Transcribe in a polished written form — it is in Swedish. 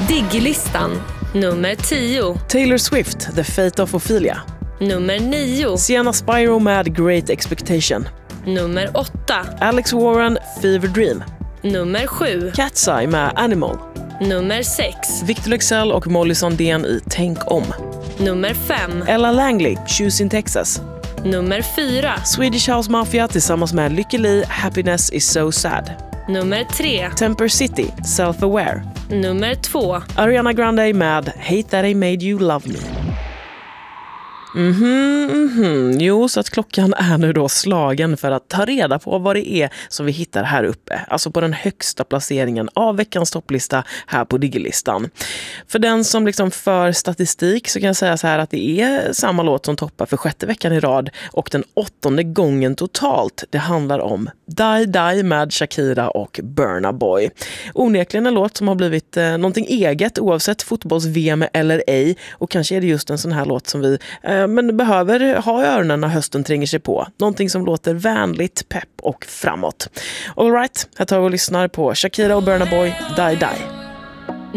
Diggy-listan. Nummer 10. Taylor Swift, The Fate of Ophelia. Nummer 9. Sienna Spyro med Great Expectation. Nummer 8. Alex Warren, Fever Dream. Nummer 7. Cat's Eye med Animal. Nummer 6. Victor Leksell och Molly Sandén i Tänk om. Nummer 5. Ella Langley, Choose in Texas. Nummer 4. Swedish House Mafia tillsammans med Lykke Li, Happiness is so sad. Nummer 3. Temper City, Self-Aware. Nummer 2. Ariana Grande med Hate That I Made You Love Me. Jo, så att klockan är nu då slagen för att ta reda på vad det är som vi hittar här uppe. Alltså på den högsta placeringen av veckans topplista här på Diggy-listan. För den som liksom för statistik så kan jag säga så här att det är samma låt som toppar för 6:e veckan i rad och den 8:e gången totalt. Det handlar om Die Die med Shakira och Burna Boy. Onekligen en låt som har blivit någonting eget oavsett fotbolls-VM eller ej, och kanske är det just en sån här låt som vi men behöver ha i öronen när hösten tränger sig på. Någonting som låter vänligt, pepp och framåt. All right, här tar vi och lyssnar på Shakira och Burna Boy, Die Die.